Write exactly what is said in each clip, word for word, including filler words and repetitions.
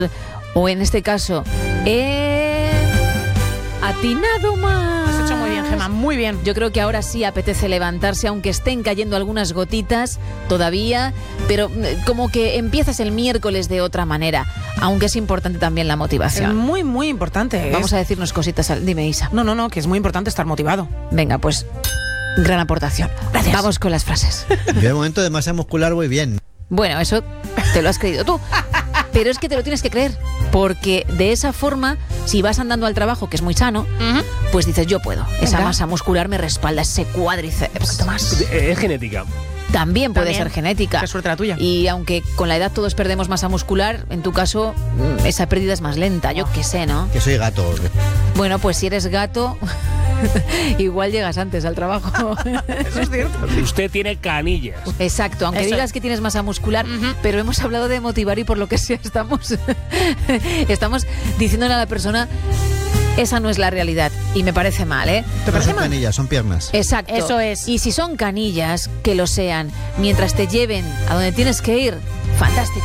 o en este caso, he atinado más. Lo has hecho muy bien, Gemma, muy bien. Yo creo que ahora sí apetece levantarse, aunque estén cayendo algunas gotitas todavía, pero como que empiezas el miércoles de otra manera, aunque es importante también la motivación. Es muy, muy importante. Vamos es... a decirnos cositas. Al... Dime, Isa. No, no, no, que es muy importante estar motivado. Venga, pues, gran aportación. Gracias. Vamos con las frases. Yo de momento de masa muscular voy bien. Bueno, eso te lo has creído tú. Pero es que te lo tienes que creer, porque de esa forma, si vas andando al trabajo, que es muy sano, uh-huh. pues dices, yo puedo. Esa Venga. masa muscular me respalda, ese cuádriceps. Más. Es genética. También puede También. ser genética. Qué suerte la tuya. Y aunque con la edad todos perdemos masa muscular, en tu caso, esa pérdida es más lenta. Yo qué sé, ¿no? Que soy gato. Bueno, pues si eres gato, igual llegas antes al trabajo. Eso es cierto. Usted tiene canillas. Exacto, aunque Eso. digas que tienes masa muscular, uh-huh. pero hemos hablado de motivar y por lo que sea estamos, estamos diciéndole a la persona, esa no es la realidad. Y me parece mal, ¿eh? ¿Te parece no son mal? Canillas, son piernas. Exacto. Eso es. Y si son canillas, que lo sean. Mientras te lleven a donde tienes que ir, fantástico.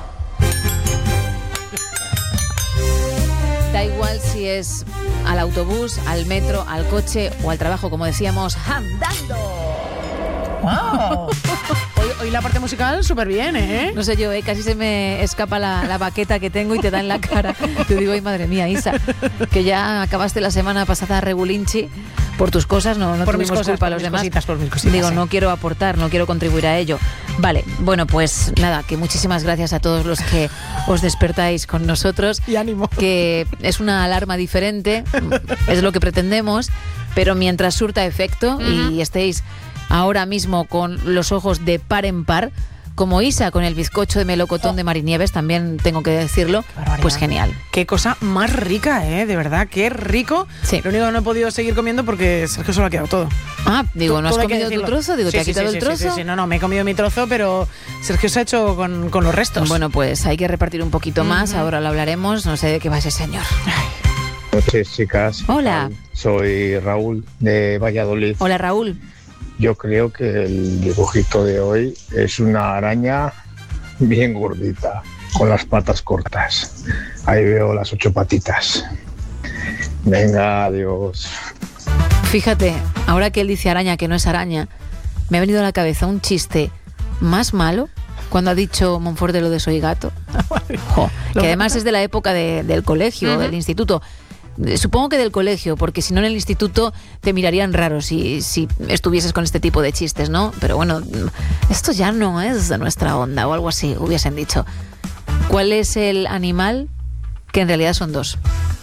Da igual si es al autobús, al metro, al coche o al trabajo, como decíamos, andando. ¡Wow! Hoy, hoy la parte musical súper bien, ¿eh? No sé yo, ¿eh? Casi se me escapa la, la baqueta que tengo y te da en la cara. Te digo, ay, madre mía, Isa, que ya acabaste la semana pasada regulinchi por tus cosas, no, no por tuvimos mis cosas, culpa a por los mis demás. Cositas, por mis cositas, Digo, sí. no quiero aportar, no quiero contribuir a ello. Vale, bueno, pues nada, que muchísimas gracias a todos los que os despertáis con nosotros. Y ánimo. Que es una alarma diferente, es lo que pretendemos, pero mientras surta efecto uh-huh. y estéis ahora mismo con los ojos de par en par, como Isa con el bizcocho de melocotón oh. de Marinieves, también tengo que decirlo, pues genial. Qué cosa más rica, ¿eh? De verdad, qué rico. Sí. Lo único que no he podido seguir comiendo porque Sergio solo ha quedado todo. Ah, digo, ¿no has comido tu trozo? Digo, sí, ¿te ha sí, quitado sí, el sí, trozo? Sí, sí, sí, no, no, me he comido mi trozo, pero Sergio se ha hecho con, con los restos. Bueno, pues hay que repartir un poquito más, uh-huh. ahora lo hablaremos, no sé de qué va ese señor. Buenas noches, chicas. Hola. Soy Raúl de Valladolid. Hola, Raúl. Yo creo que el dibujito de hoy es una araña bien gordita, con las patas cortas. Ahí veo las ocho patitas. Venga, adiós. Fíjate, ahora que él dice araña, que no es araña, me ha venido a la cabeza un chiste más malo cuando ha dicho Monfort de lo de soy gato. Jo, que además es de la época de, del colegio, uh-huh. del instituto. Supongo que del colegio, porque si no en el instituto te mirarían raro si, si estuvieses con este tipo de chistes, ¿no? Pero bueno, esto ya no es de nuestra onda o algo así, hubiesen dicho. ¿Cuál es el animal? Que en realidad son dos.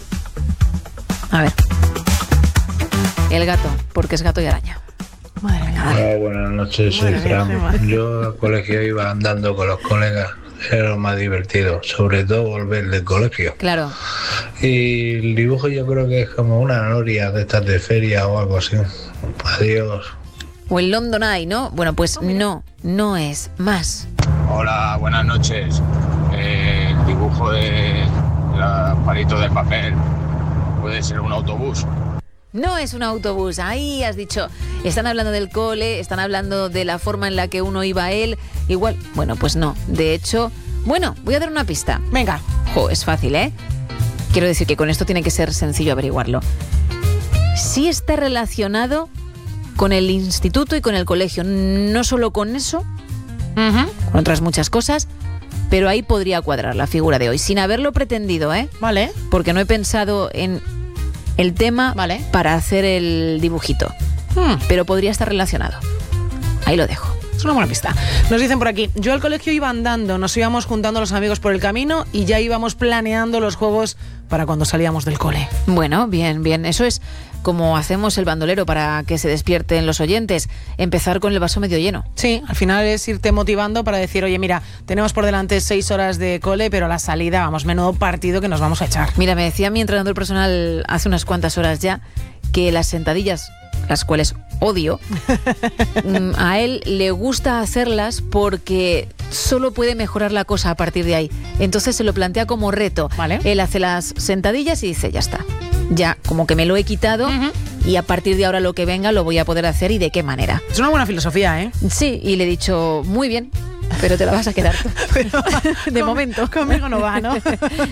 A ver. El gato, porque es gato y araña. Madre mía. Hola, buenas noches, soy Fran. Yo al colegio iba andando con los colegas. Era lo más divertido, sobre todo volver del colegio. Claro. Y el dibujo yo creo que es como una noria de estas de feria o algo así. Adiós. O el London Eye, ¿no? Bueno, pues oh, no, no es más. Hola, buenas noches. Eh, el dibujo de los palitos de papel puede ser un autobús. No es un autobús, ahí has dicho, están hablando del cole, están hablando de la forma en la que uno iba a él, igual, bueno, pues no, de hecho, bueno, voy a dar una pista. Venga. Jo, es fácil, ¿eh? Quiero decir que con esto tiene que ser sencillo averiguarlo. Sí está relacionado con el instituto y con el colegio, no solo con eso, uh-huh. con otras muchas cosas, pero ahí podría cuadrar la figura de hoy, sin haberlo pretendido, ¿eh? Vale. Porque no he pensado en el tema vale. para hacer el dibujito. Hmm. Pero podría estar relacionado. Ahí lo dejo. Es una buena pista. Nos dicen por aquí, yo al colegio iba andando, nos íbamos juntando los amigos por el camino y ya íbamos planeando los juegos para cuando salíamos del cole. Bueno, bien, bien. Eso es como hacemos el bandolero para que se despierten los oyentes. Empezar con el vaso medio lleno. Sí, al final es irte motivando para decir, oye, mira, tenemos por delante seis horas de cole, pero a la salida, vamos, menudo partido que nos vamos a echar. Mira, me decía mi entrenador personal hace unas cuantas horas ya que las sentadillas, las cuales odio, a él le gusta hacerlas porque solo puede mejorar la cosa a partir de ahí. Entonces se lo plantea como reto. Vale. Él hace las sentadillas y dice, ya está. Ya, como que me lo he quitado uh-huh. y a partir de ahora lo que venga lo voy a poder hacer y de qué manera. Es una buena filosofía, ¿eh? Sí, y le he dicho, muy bien. Pero te la vas a quedar tú. Pero de con- momento. Conmigo no va, ¿no?